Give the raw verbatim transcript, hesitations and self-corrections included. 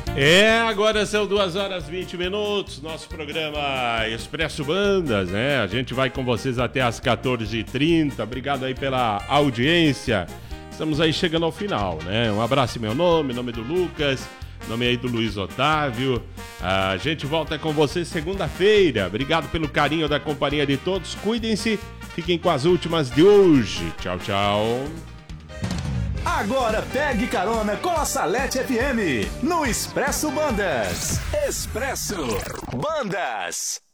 É, agora são duas horas e vinte minutos, nosso programa Expresso Bandas, né? A gente vai com vocês até as quatorze e trinta. Obrigado aí pela audiência. Estamos aí chegando ao final, né? Um abraço em meu nome, nome do Lucas, nome aí do Luiz Otávio. A gente volta com vocês segunda-feira. Obrigado pelo carinho da companhia de todos. Cuidem-se, fiquem com as últimas de hoje. Tchau, tchau. Agora pegue carona com a Salete F M no Expresso Bandas. Expresso Bandas.